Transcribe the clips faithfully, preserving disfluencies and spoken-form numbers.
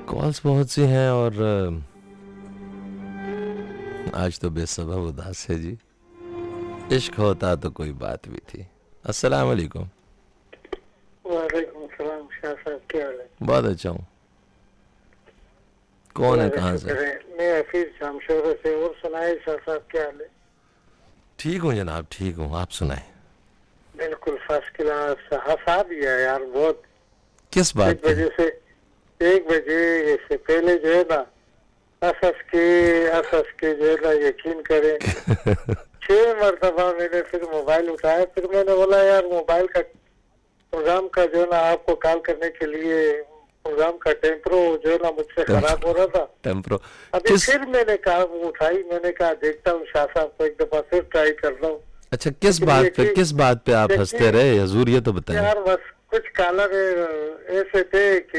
Calls बहुत सी हैं और आज तो बेसबब उदास है जी। इश्क होता तो कोई बात भी थी। अस्सलाम वालेकुम। वालेकुम सलाम। शाह साहब क्या हाल है? बहुत अच्छा हूँ। कौन है, कहाँ से? मैं हफीज जामशोर से। और सुनाए शाह साहब क्या हाल है? ठीक हूँ जनाब, ठीक हूँ। आप सुनाए? बिल्कुल फर्स्ट क्लास। हंसा दिया यार बहुत। किस बात एक पे? बजे से एक बजे से पहले जो है ना हंस हंस के हंस हंस के जो है ना यकीन करें छह मरतबा मैंने फिर मोबाइल उठाया। फिर मैंने बोला यार मोबाइल का प्रोग्राम का जो है ना आपको कॉल करने के लिए प्रोग्राम का टेम्परो जो है ना मुझसे खराब हो रहा था। टेम्परो अभी किस? फिर मैंने कहा उठाई। मैंने कहा देखता हूँ शाह साहब को एक दफा फिर ट्राई कर रहा हूँ। अच्छा, किस बात पे किस बात पे आप हंसते रहे हजूर, ये तो बताएं यार। बस कुछ कॉलर ऐसे थे कि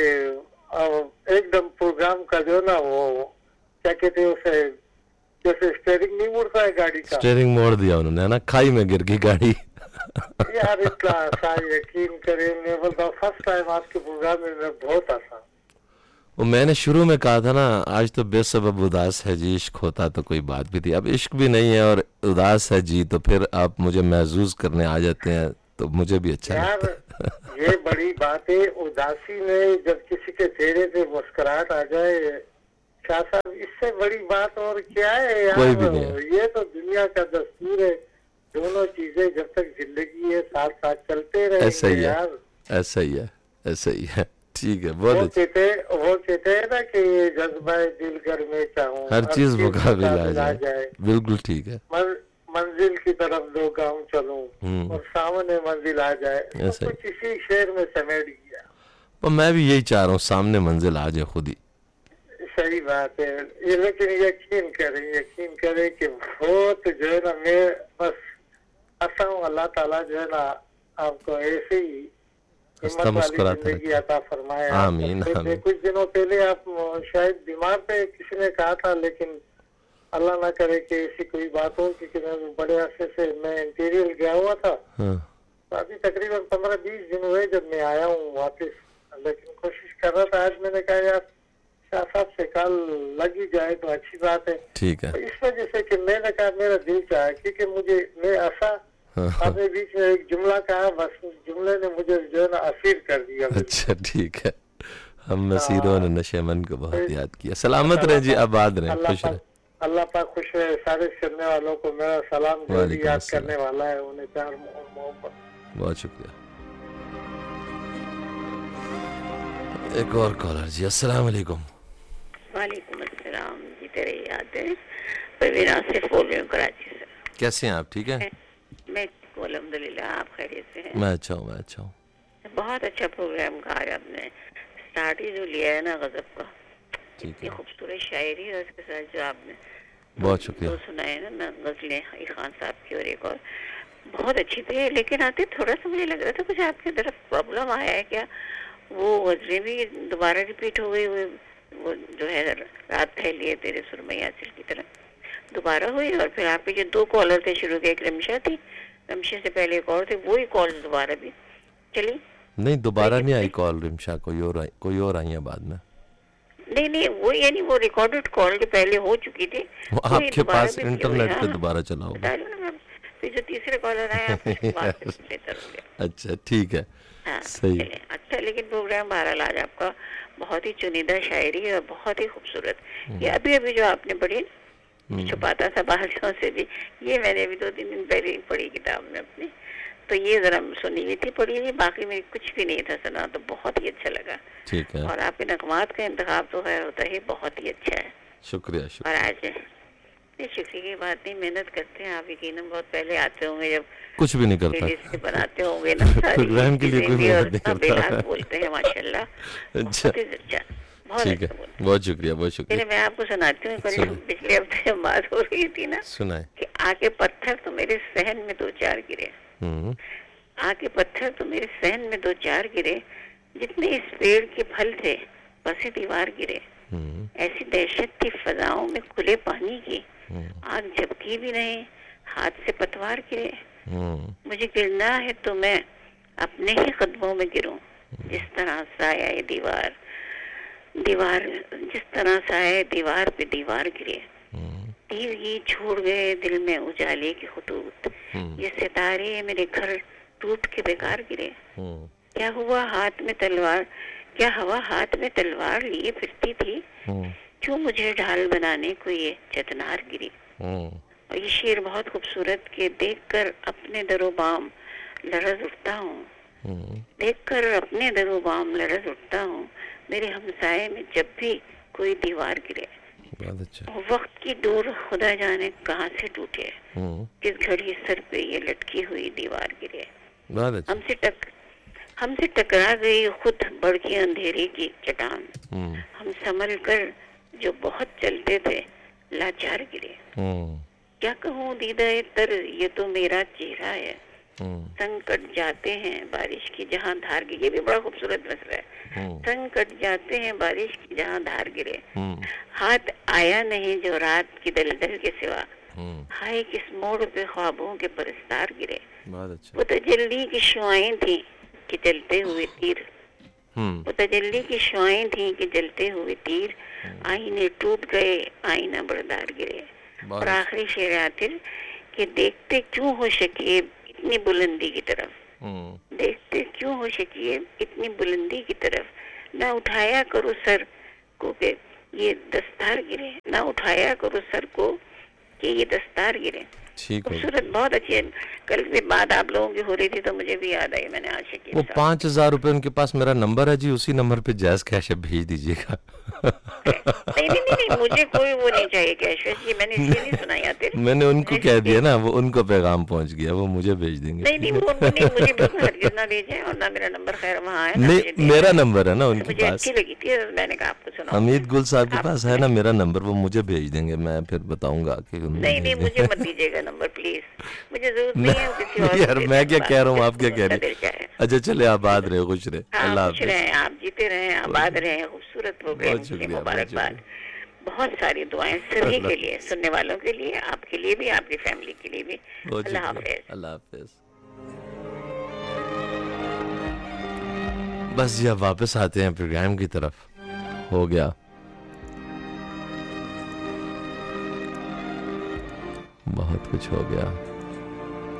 एकदम प्रोग्राम का जो ना वो क्या कहते हैं उसे, जैसे स्टेयरिंग नहीं मुड़ता है गाड़ी का, स्टीयरिंग मोड़ दिया उन्होंने, है ना? खाई में गिर गई गाड़ी। यार इतना आसान यकीन करें। मैं बोलता हूँ फर्स्ट टाइम आपके प्रोग्राम में मैं बहुत आसान। वो मैंने शुरू में कहा था ना, आज तो बेसबब उदास है जी, इश्क होता तो कोई बात भी थी। अब इश्क भी नहीं है और उदास है जी, तो फिर आप मुझे महसूस करने आ जाते हैं तो मुझे भी अच्छा यार लगता है। ये बड़ी बात है। उदासी में जब किसी के चेहरे पे मुस्कुराहट आ जाए शाह साहब, इससे बड़ी बात और क्या है यार। कोई भी नहीं है। ये तो दुनिया का दस्तूर है। दोनों चीजें जब तक जिंदगी है साथ साथ चलते ऐसा रहेंगे ही है, यार। ऐसा ही है, ऐसा ही है। ठीक है, बहुत वो अच्छा। कहते वो कहते हैं ना कि जज्बा दिल घर में चाहूं हर हर चीज चीज मुकाबिल आ मुकाबिल आ जाए। जाए। बिल्कुल ठीक है। मन, मंजिल की तरफ दो गाँव चलूं हम्म, और सामने मंजिल आ जाए। सब ऐसा ही। कुछ इसी शेर में समेट गया। और मैं भी यही चाह रहा हूँ, सामने मंजिल आ जाए खुद ही। सही बात है। ये लेकिन यकीन करें यकीन करें कि बहुत जो है ना मैं बस आशा हूँ अल्लाह ताला जो है ना आपको ऐसे ही हंसता हिम्मत वाली मुस्कुराता जिंदगी रखे। अता फरमाए। आप आमीन फिर आमीन। कुछ दिनों पहले आप शायद बीमार थे, किसी ने कहा था, लेकिन अल्लाह ना करे कि ऐसी कोई बात हो, क्योंकि मैं बड़े अरसे से मैं इंटीरियर गया हुआ था। हाँ, तो अभी तकरीबन पंद्रह बीस दिन हुए जब मैं आया हूँ वापस। लेकिन कोशिश कर रहा था। आज मैंने कहा यार शाह साहब से कल लग ही जाए तो अच्छी बात है। ठीक है। तो इस वजह से कि मैंने कहा मेरा दिल चाहा, क्योंकि मुझे मैं ऐसा हाँ, हाँ। अपने बीच में एक जुमला कहा, बस उस जुमले ने मुझे जो है ना असीर कर दिया। अच्छा ठीक है। हम नसीरों ने हाँ, नशेमन को बहुत तो याद किया। सलामत अल्लाह रहे जी, पाक आबाद रहे, अल्लाह खुश रहे। पाक अल्लाह पाक खुश रहे। सारे सुनने वालों को मेरा सलाम, जो भी वालेकुम याद अस्सलाम। करने वाला है उन्हें प्यार और मोहब्बत। बहुत शुक्रिया। एक और कॉलर जी। अस्सलाम वालेकुम। वालेकुम अस्सलाम जी। तेरे याद है परवीन आसिफ बोल रही हूँ कराची से। कैसे हैं आप? ठीक है। मैं मैं अल्हम्दुलिल्लाह। आप खैरियत से हैं? मैं अच्छा हूँ, मैं अच्छा हूँ। बहुत अच्छा प्रोग्राम कहा है आपने। स्टार्ट ही जो लिया है ना गजब का, ठीक इतनी है, खूबसूरत शायरी और उसके साथ जो आपने दो, बहुत शुक्रिया। दो सुनाए ना ना गजलें ई खान साहब की और एक और, बहुत अच्छी थी। लेकिन आते थोड़ा सा मुझे लग रहा था कुछ आपकी तरफ प्रॉब्लम आया है क्या? वो गजलें भी दोबारा रिपीट हो गई। वो वो जो है रात फैली है तेरे सुरमई आंचल की तरह दोबारा हुई। और फिर आपके जो दो कॉलर थे शुरू के, एक रमशा थी, रमशा से पहले एक और थे, वही कॉल दोबारा भी चली। नहीं, दोबारा तो नहीं आई ये कॉल रिमशा। कोई और आई, कोई और आई है बाद में। नहीं नहीं वो यानी वो रिकॉर्डेड कॉल जो पहले हो चुकी थी वो वो ये आपके दोबारा पास भी हुई। इंटरनेट हाँ पे हाँ, दोबारा चला होगा। बता रही हूँ ना मैम। फिर जो तीसरे कॉलर आए आप उसके बाद फिर बेहतर हो गया। अच्छा ठीक है, हाँ सही। चले अच्छा। लेकिन प्रोग्राम बहरहाल आज आपका बहुत ही चुनिंदा शायरी और बहुत ही खूबसूरत। ये अभी अभी जो आपने पढ़ी छुपाता था बादशाहों से भी, ये मैंने अभी दो तीन दिन पहले ही पढ़ी किताब में अपनी। तो ये जरा सुनी हुई थी, पढ़ी हुई, बाकी में कुछ भी नहीं था सुना। तो बहुत ही अच्छा लगा। ठीक है, और आपके नगमात का इंतखाब तो खैर होता ही बहुत ही अच्छा है। शुक्रिया और शुक्रिया। आज नहीं शुक्रिया की बात नहीं, मेहनत करते हैं आप यकीनन। बहुत पहले आते होंगे जब कुछ भी नहीं करता। प्लेलिस्ट से बनाते होंगे ना सारी प्रोग्राम के लिए चीजें कोई भी, और मेहनत नहीं इतना करता। बेलाग बोलते हैं माशाल्लाह। अच्छा बहुत ही अच्छा, बहुत ठीक है, अच्छा बोलते हैं। बहुत शुक्रिया, बहुत चलिए शुक्रिया। मैं आपको सुनाती हूँ। कल सुनाए पिछले हफ्ते जब बात हो रही थी ना सुनाए। कि आके पत्थर तो मेरे सहन में दो चार गिरे, हम्म, आके पत्थर तो मेरे सहन में दो चार गिरे, जितने इस पेड़ के फल थे बसे दीवार गिरे। हम्म, ऐसी दहशत थी फजाओं में खुले पानी की, हम्म, आग झपकी भी नहीं, हाथ से पतवार गिरे। हम्म, मुझे गिरना है तो मैं अपने ही कदमों में गिरूं, जिस तरह साया ये दीवार। दीवार जिस तरह से आए दीवार पे दीवार गिरे, हम्म, तीर ये छोड़ गए दिल में उजाले के खतूत, हम्म, ये सितारे मेरे घर टूट के बेकार गिरे। हम्म, क्या हुआ हाथ में तलवार, क्या हवा हाथ में तलवार लिए फिरती थी, हम्म, क्यों मुझे ढाल बनाने को ये चतनार गिरी। हम्म, और ये शेर बहुत खूबसूरत के देखकर अपने दरो बाम लरज उठता हूँ, हम्म, देखकर अपने दरो बाम लरज उठता हूँ, मेरे हमसाए में जब भी कोई दीवार गिरे। बहुत अच्छा। वक्त की डोर खुदा जाने कहाँ से टूटे, हम्म, किस घड़ी सर पे ये लटकी हुई दीवार गिरे। बहुत अच्छा। हमसे टक हमसे टकरा गई खुद बढ़ के अंधेरे की चट्टान, हम्म, हम संभल कर जो बहुत चलते थे लाचार गिरे। हम्म, क्या कहूँ दीदा तर ये तो मेरा चेहरा है, हम्म, संकट जाते हैं बारिश की जहाँ धार गिरे। ये भी बड़ा खूबसूरत मसला है। हम्म, संकट जाते हैं बारिश की जहाँ धार गिरे, हम्म, हाथ आया नहीं जो रात की दलदल के सिवा, हम्म, हाय किस मोड़ पे ख्वाबों के परस्तार गिरे। बहुत अच्छा। वो तजल्ली की शुआएं थी कि जलते हुए तीर, हम्म, वो तजल्ली की शुआएं थी कि जलते हुए तीर, आईने टूट गए आईना बरदार गिरे। बहुत और अच्छा। आखिरी शेर आखिर कि देखते क्यों हो शकीब इतनी बुलंदी की तरफ, हम्म, देखते क्यों हो शकीब इतनी बुलंदी की तरफ, ना उठाया करो सर को कि ये दस्तार गिरे, ना उठाया करो सर को कि ये दस्तार गिरे। ठीक हो गया। खूबसूरत, बहुत अच्छी है। कल भी बात आप लोगों की हो रही थी तो मुझे भी याद आई, मैंने आज शकीब वो साहब। पाँच हजार रुपये उनके पास मेरा नंबर है जी, उसी नंबर पे जैस कैश भेज दीजिएगा। नहीं नहीं नहीं नहीं, मुझे कोई वो नहीं चाहिए कैश वैश, ये मैंने इसलिए नहीं सुनाई आते। मैंने उनको मैंने कह इसलिए- दिया ना, वो उनको पैगाम पहुंच गया, वो मुझे भेज देंगे। नहीं नहीं, वो वो नहीं, मुझे बिल्कुल हरगिज ना भेजें, और ना मेरा नंबर खैर वहाँ है ना मुझे नहीं, दिया मेरा है। नंबर है ना तो उनके मुझे पास। अच्छी लगी थी, मैंने कहा आपको सुनाऊं। हमीद गुल साहब के आप- पास है ना मेरा नंबर, वो मुझे भेज देंगे, मैं फिर बताऊंगा कि उन्हें नहीं नहीं, भेज मुझे दें। मत दीजिएगा नंबर प्लीज, मुझे जरूरत नहीं है, वो किसी और नहीं को यार, दे मैं दें, क्या बात कह रहा हूँ, आप जिसको क्या कह उनका रही दिल चाहे। अच्छा चले, आबाद रहे, खुश रहे, हाँ, अल्लाह खुश हाफिज। रहें, आप जीते रहें, आबाद रहें, खूबसूरत हो गए, बहुत मुझे शुक्रिया, बहुत मुबारकबाद। शुक्रिया। बहुत सारी दुआएं सभी अल्लाह के लिए, सुनने वालों के लिए, आपके लिए भी, आपकी फैमिली के लिए भी। बहुत अल्लाह शुक्रिया, हाफिज। अल्लाह हाफिज। बस जी अब वापस आते हैं प्रोग्राम की तरफ। हो गया, बहुत कुछ हो गया।